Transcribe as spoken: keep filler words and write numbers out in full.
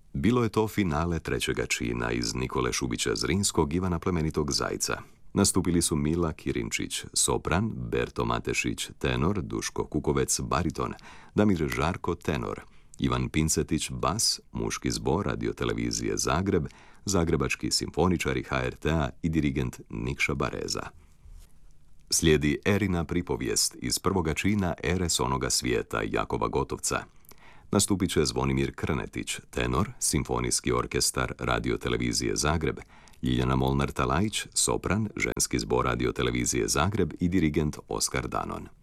Bilo je to finale trećega čina iz Nikole Šubića Zrinskog Ivana plemenitog Zajca. Nastupili su Mila Kirinčić, sopran, Berto Matešić, tenor, Duško Kukovec, bariton, Damir Žarko, tenor, Ivan Pincetić, bas, muški zbor radiotelevizije Zagreb, zagrebački simfoničari ha er te-a i dirigent Nikša Bareza. Slijedi Erina pripovijest iz prvoga čina Ere s onoga svijeta Jakova Gotovca. Nastupit će Zvonimir Krnetić, tenor, simfonijski orkestar radiotelevizije Zagreb, Ljiljana Molnar-Talajić, sopran, ženski zbor radiotelevizije Zagreb i dirigent Oskar Danon.